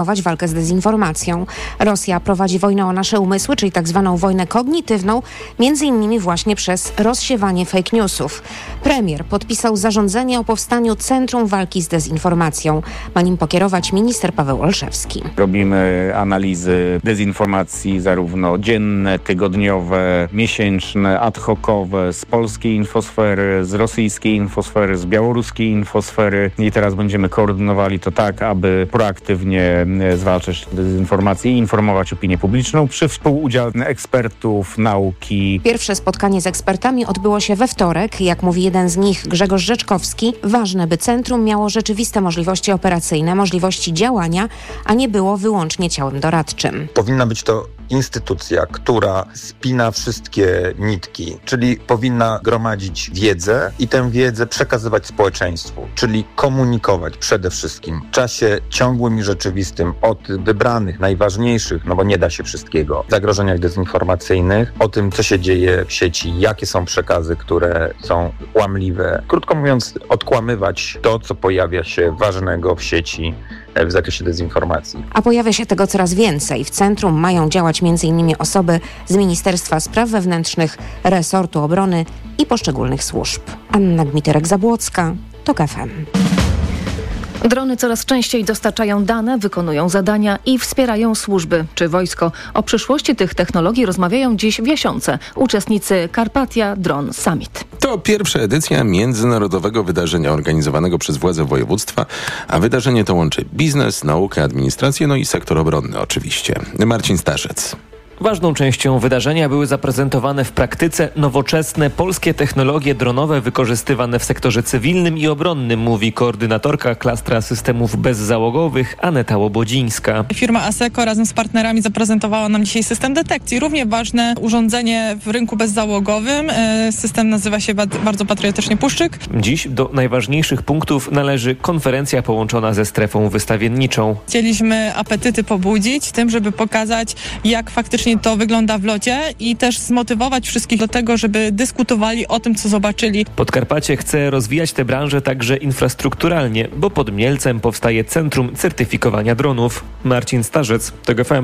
walkę z dezinformacją. Rosja prowadzi wojnę o nasze umysły, czyli tak zwaną wojnę kognitywną, między innymi właśnie przez rozsiewanie fake newsów. Premier podpisał zarządzenie o powstaniu Centrum Walki z Dezinformacją. Ma nim pokierować minister Paweł Olszewski. Robimy analizy dezinformacji zarówno dzienne, tygodniowe, miesięczne, ad hocowe, z polskiej infosfery, z rosyjskiej infosfery, z białoruskiej infosfery i teraz będziemy koordynowali to tak, aby proaktywnie zwalczać dezinformację i informować opinię publiczną przy współudziale ekspertów, nauki. Pierwsze spotkanie z ekspertami odbyło się we wtorek. Jak mówi jeden z nich, Grzegorz Rzeczkowski, ważne, by centrum miało rzeczywiste możliwości operacyjne, możliwości działania, a nie było wyłącznie ciałem doradczym. Powinna być to instytucja, która spina wszystkie nitki, czyli powinna gromadzić wiedzę i tę wiedzę przekazywać społeczeństwu, czyli komunikować przede wszystkim w czasie ciągłym i rzeczywistym od wybranych, najważniejszych, no bo nie da się wszystkiego, zagrożeniach dezinformacyjnych, o tym, co się dzieje w sieci, jakie są przekazy, które są kłamliwe. Krótko mówiąc, odkłamywać to, co pojawia się ważnego w sieci w zakresie dezinformacji. A pojawia się tego coraz więcej. W centrum mają działać m.in. osoby z Ministerstwa Spraw Wewnętrznych, Resortu Obrony i poszczególnych służb. Anna Gmiterek-Zabłocka, TOK FM. Drony coraz częściej dostarczają dane, wykonują zadania i wspierają służby czy wojsko. O przyszłości tych technologii rozmawiają dziś w Jasionce uczestnicy Carpathia Drone Summit. To pierwsza edycja międzynarodowego wydarzenia organizowanego przez władze województwa, a wydarzenie to łączy biznes, naukę, administrację, no i sektor obronny oczywiście. Marcin Starzec. Ważną częścią wydarzenia były zaprezentowane w praktyce nowoczesne polskie technologie dronowe wykorzystywane w sektorze cywilnym i obronnym, mówi koordynatorka klastra systemów bezzałogowych Aneta Łobodzińska. Firma ASECO razem z partnerami zaprezentowała nam dzisiaj system detekcji. Równie ważne urządzenie w rynku bezzałogowym. System nazywa się bardzo patriotycznie Puszczyk. Dziś do najważniejszych punktów należy konferencja połączona ze strefą wystawienniczą. Chcieliśmy apetyty pobudzić tym, żeby pokazać, jak faktycznie to wygląda w locie i też zmotywować wszystkich do tego, żeby dyskutowali o tym, co zobaczyli. Podkarpacie chce rozwijać tę branżę także infrastrukturalnie, bo pod Mielcem powstaje Centrum Certyfikowania Dronów. Marcin Starzec, TOK FM.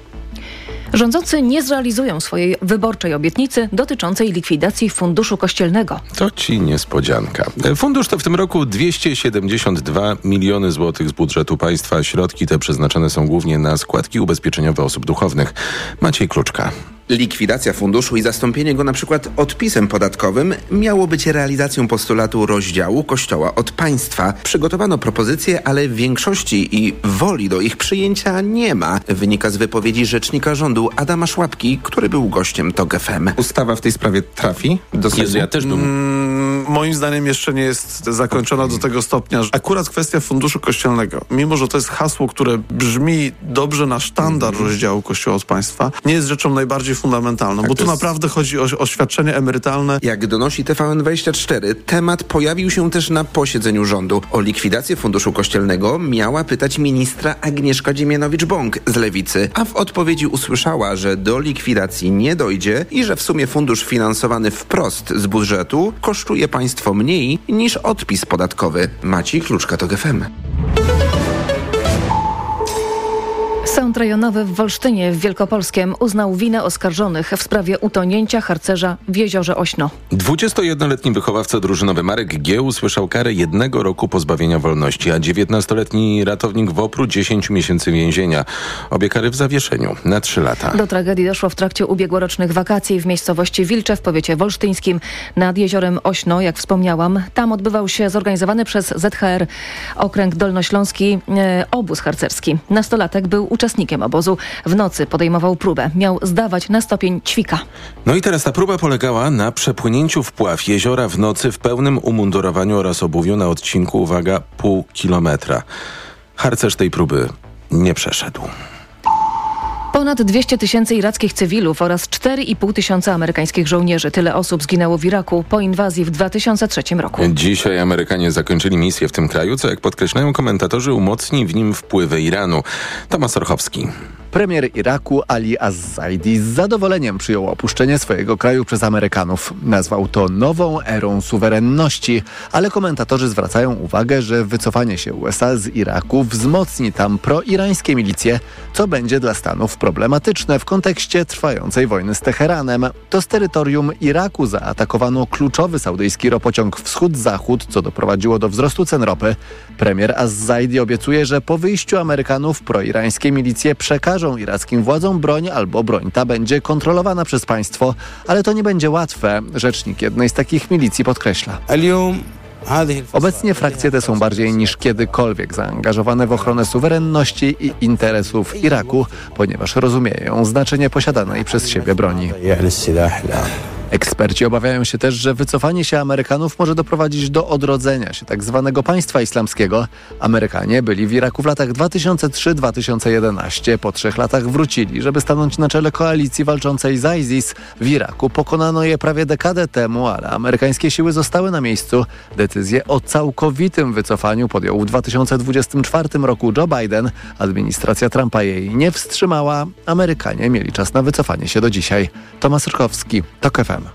Rządzący nie zrealizują swojej wyborczej obietnicy dotyczącej likwidacji Funduszu Kościelnego. To ci niespodzianka. Fundusz to w tym roku 272 miliony złotych z budżetu państwa. Środki te przeznaczone są głównie na składki ubezpieczeniowe osób duchownych. Maciej Kluczka. Likwidacja funduszu i zastąpienie go na przykład odpisem podatkowym miało być realizacją postulatu rozdziału Kościoła od państwa. Przygotowano propozycje, ale większości i woli do ich przyjęcia nie ma. Wynika z wypowiedzi rzecznika rządu Adama Szłapki, który był gościem TOK FM. Ustawa w tej sprawie trafi do Sejmu? Jezu, ja też bym... Moim zdaniem jeszcze nie jest zakończona do tego stopnia, że akurat kwestia funduszu kościelnego, mimo że to jest hasło, które brzmi dobrze na sztandar rozdziału Kościoła od państwa, nie jest rzeczą najbardziej fundamentalną, tak, bo tu naprawdę chodzi o świadczenie emerytalne. Jak donosi TVN24, temat pojawił się też na posiedzeniu rządu. O likwidację funduszu kościelnego miała pytać ministra Agnieszka Dziemianowicz-Bąk z Lewicy, a w odpowiedzi usłyszała, że do likwidacji nie dojdzie i że w sumie fundusz finansowany wprost z budżetu kosztuje państwo mniej niż odpis podatkowy. Maciej Kluczka, TOK FM. Sąd rejonowy w Wolsztynie w Wielkopolskiem uznał winę oskarżonych w sprawie utonięcia harcerza w jeziorze Ośno. 21-letni wychowawca drużynowy Marek G. usłyszał karę 1 roku pozbawienia wolności, a 19-letni ratownik WOPR-u 10 miesięcy więzienia. Obie kary w zawieszeniu na 3 lata. Do tragedii doszło w trakcie ubiegłorocznych wakacji w miejscowości Wilcze w powiecie wolsztyńskim nad jeziorem Ośno, jak wspomniałam. Tam odbywał się zorganizowany przez ZHR Okręg Dolnośląski obóz harcerski. Nastolatek był uczestnikiem obozu. W nocy podejmował próbę. Miał zdawać na stopień ćwika. No i teraz ta próba polegała na przepłynięciu wpław jeziora w nocy w pełnym umundurowaniu oraz obuwiu na odcinku, uwaga, 0,5 kilometra. Harcerz tej próby nie przeszedł. Ponad 200 tysięcy irackich cywilów oraz 4,5 tysiąca amerykańskich żołnierzy. Tyle osób zginęło w Iraku po inwazji w 2003 roku. Dzisiaj Amerykanie zakończyli misję w tym kraju, co jak podkreślają komentatorzy umocni w nim wpływy Iranu. Tomasz Orchowski. Premier Iraku Ali Az-Zaidi z zadowoleniem przyjął opuszczenie swojego kraju przez Amerykanów. Nazwał to nową erą suwerenności, ale komentatorzy zwracają uwagę, że wycofanie się USA z Iraku wzmocni tam proirańskie milicje, co będzie dla Stanów problematyczne w kontekście trwającej wojny z Teheranem. To z terytorium Iraku zaatakowano kluczowy saudyjski ropociąg wschód-zachód, co doprowadziło do wzrostu cen ropy. Premier Az-Zaidi obiecuje, że po wyjściu Amerykanów proirańskie milicje przekażą irackim władzom broń albo broń ta będzie kontrolowana przez państwo, ale to nie będzie łatwe. Rzecznik jednej z takich milicji podkreśla. Obecnie frakcje te są bardziej niż kiedykolwiek zaangażowane w ochronę suwerenności i interesów Iraku, ponieważ rozumieją znaczenie posiadanej przez siebie broni. Eksperci obawiają się też, że wycofanie się Amerykanów może doprowadzić do odrodzenia się tzw. państwa islamskiego. Amerykanie byli w Iraku w latach 2003-2011. Po 3 latach wrócili, żeby stanąć na czele koalicji walczącej z ISIS. W Iraku pokonano je prawie dekadę temu, ale amerykańskie siły zostały na miejscu. Decyzję o całkowitym wycofaniu podjął w 2024 roku Joe Biden. Administracja Trumpa jej nie wstrzymała. Amerykanie mieli czas na wycofanie się do dzisiaj. Tomasz Rykowski, TOK FM.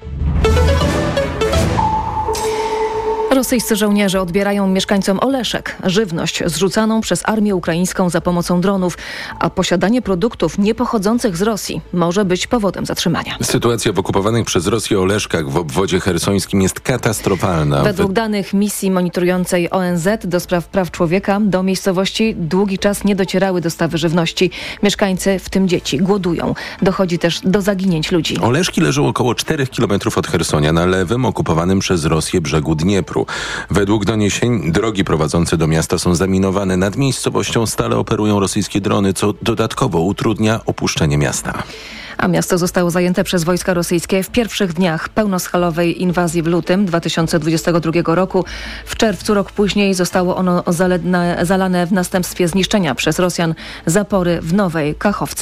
Rosyjscy żołnierze odbierają mieszkańcom Oleszek żywność zrzucaną przez armię ukraińską za pomocą dronów, a posiadanie produktów niepochodzących z Rosji może być powodem zatrzymania. Sytuacja w okupowanych przez Rosję Oleszkach w obwodzie chersońskim jest katastrofalna. Według danych misji monitorującej ONZ do spraw praw człowieka do miejscowości długi czas nie docierały dostawy żywności. Mieszkańcy, w tym dzieci, głodują. Dochodzi też do zaginięć ludzi. Oleszki leżą około 4 km od Chersonia na lewym, okupowanym przez Rosję brzegu Dniepru. Według doniesień drogi prowadzące do miasta są zaminowane. Nad miejscowością stale operują rosyjskie drony, co dodatkowo utrudnia opuszczenie miasta. A miasto zostało zajęte przez wojska rosyjskie w pierwszych dniach pełnoskalowej inwazji w lutym 2022 roku. W czerwcu, rok później, zostało ono zalane w następstwie zniszczenia przez Rosjan zapory w Nowej Kachowce.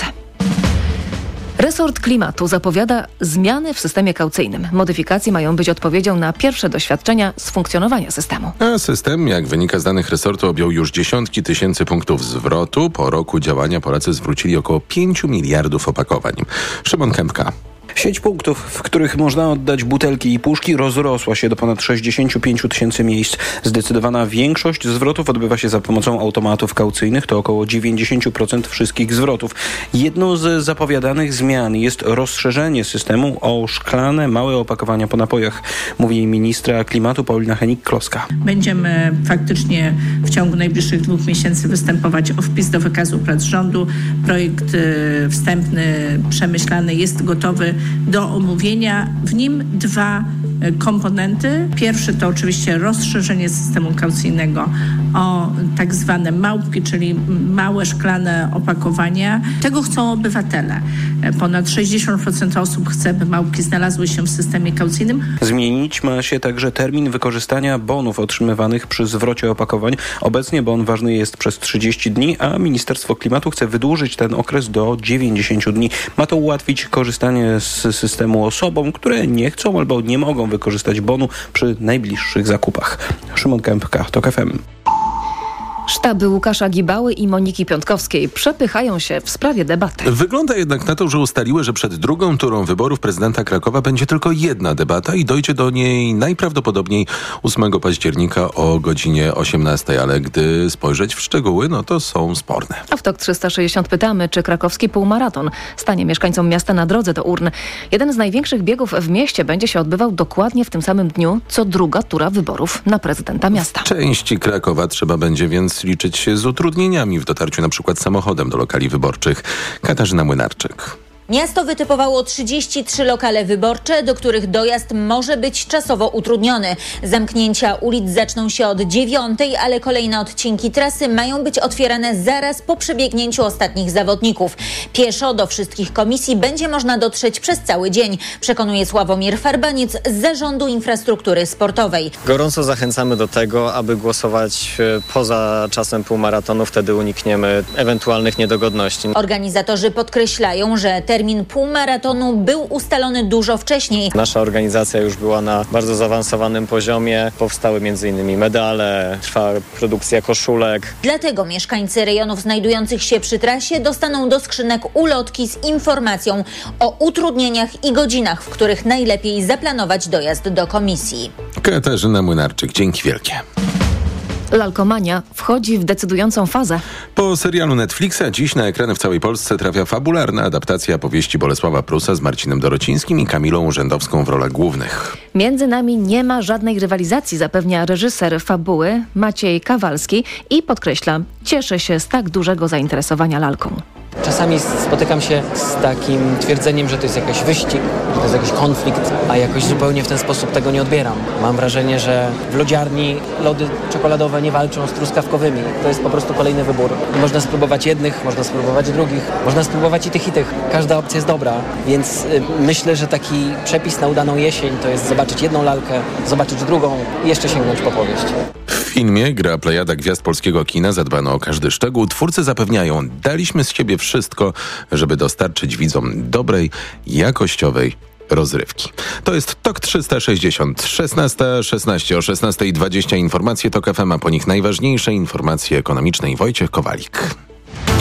Resort Klimatu zapowiada zmiany w systemie kaucyjnym. Modyfikacje mają być odpowiedzią na pierwsze doświadczenia z funkcjonowania systemu. A system, jak wynika z danych resortu, objął już dziesiątki tysięcy punktów zwrotu. Po roku działania Polacy zwrócili około 5 miliardów opakowań. Szymon Kępka. Sieć punktów, w których można oddać butelki i puszki, rozrosła się do ponad 65 tysięcy miejsc. Zdecydowana większość zwrotów odbywa się za pomocą automatów kaucyjnych, to około 90% wszystkich zwrotów. Jedną z zapowiadanych zmian jest rozszerzenie systemu o szklane, małe opakowania po napojach, mówi ministra klimatu Paulina Hennig-Kloska. Będziemy faktycznie w ciągu najbliższych 2 miesięcy występować o wpis do wykazu prac rządu. Projekt wstępny, przemyślany jest gotowy do omówienia. W nim 2 komponenty. Pierwszy to oczywiście rozszerzenie systemu kaucyjnego o tak zwane małpki, czyli małe szklane opakowania. Tego chcą obywatele. Ponad 60% osób chce, by małpki znalazły się w systemie kaucyjnym. Zmienić ma się także termin wykorzystania bonów otrzymywanych przy zwrocie opakowań. Obecnie bon ważny jest przez 30 dni, a Ministerstwo Klimatu chce wydłużyć ten okres do 90 dni. Ma to ułatwić korzystanie z systemu osobom, które nie chcą albo nie mogą wykorzystać bonu przy najbliższych zakupach. Szymon Kępka, TOK FM. Sztaby Łukasza Gibały i Moniki Piątkowskiej przepychają się w sprawie debaty. Wygląda jednak na to, że ustaliły, że przed drugą turą wyborów prezydenta Krakowa będzie tylko jedna debata i dojdzie do niej najprawdopodobniej 8 października o godzinie 18, ale gdy spojrzeć w szczegóły, no to są sporne. A w TOK 360 pytamy, czy krakowski półmaraton stanie mieszkańcom miasta na drodze do urn. Jeden z największych biegów w mieście będzie się odbywał dokładnie w tym samym dniu, co druga tura wyborów na prezydenta miasta. W części Krakowa trzeba będzie więc liczyć się z utrudnieniami w dotarciu na przykład samochodem do lokali wyborczych. Katarzyna Młynarczyk. Miasto wytypowało 33 lokale wyborcze, do których dojazd może być czasowo utrudniony. Zamknięcia ulic zaczną się od 9, ale kolejne odcinki trasy mają być otwierane zaraz po przebiegnięciu ostatnich zawodników. Pieszo do wszystkich komisji będzie można dotrzeć przez cały dzień, przekonuje Sławomir Farbaniec z Zarządu Infrastruktury Sportowej. Gorąco zachęcamy do tego, aby głosować poza czasem półmaratonu, wtedy unikniemy ewentualnych niedogodności. Organizatorzy podkreślają, że te termin półmaratonu był ustalony dużo wcześniej. Nasza organizacja już była na bardzo zaawansowanym poziomie. Powstały m.in. medale, trwa produkcja koszulek. Dlatego mieszkańcy rejonów znajdujących się przy trasie dostaną do skrzynek ulotki z informacją o utrudnieniach i godzinach, w których najlepiej zaplanować dojazd do komisji. Katarzyna Młynarczyk, dzięki wielkie. Lalkomania wchodzi w decydującą fazę. Po serialu Netflixa dziś na ekrany w całej Polsce trafia fabularna adaptacja powieści Bolesława Prusa z Marcinem Dorocińskim i Kamilą Urzędowską w rolach głównych. Między nami nie ma żadnej rywalizacji, zapewnia reżyser fabuły Maciej Kawalski i podkreśla, cieszy się z tak dużego zainteresowania lalką. Czasami spotykam się z takim twierdzeniem, że to jest jakiś wyścig, że to jest jakiś konflikt, a jakoś zupełnie w ten sposób tego nie odbieram. Mam wrażenie, że w lodziarni lody czekoladowe nie walczą z truskawkowymi. To jest po prostu kolejny wybór. Można spróbować jednych, można spróbować drugich, można spróbować i tych. Każda opcja jest dobra, więc myślę, że taki przepis na udaną jesień to jest zobaczyć jedną lalkę, zobaczyć drugą i jeszcze sięgnąć po powieść. W filmie gra plejada gwiazd polskiego kina, zadbano o każdy szczegół. Twórcy zapewniają, daliśmy z siebie wszystko, żeby dostarczyć widzom dobrej, jakościowej rozrywki. To jest TOK 360, 16:16, o 16:20 informacje TOK FM, a po nich najważniejsze informacje ekonomiczne i Wojciech Kowalik.